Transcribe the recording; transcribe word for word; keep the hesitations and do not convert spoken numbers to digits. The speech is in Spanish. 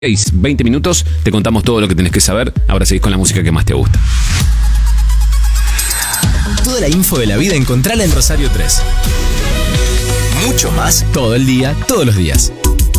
veinte minutos, te contamos todo lo que tenés que saber. Ahora seguís con la música que más te gusta. Toda la info de la vida encontrala en Rosario tres. Mucho más todo el día, todos los días.